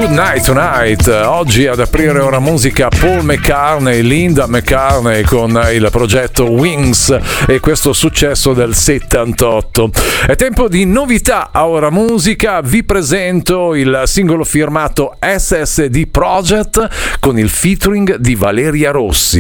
Good Night Tonight. Oggi ad aprire Ora Musica Paul McCartney, Linda McCartney con il progetto Wings e questo successo del 78. È tempo di novità a Ora Musica. Vi presento il singolo firmato SSD Project con il featuring di Valeria Rossi.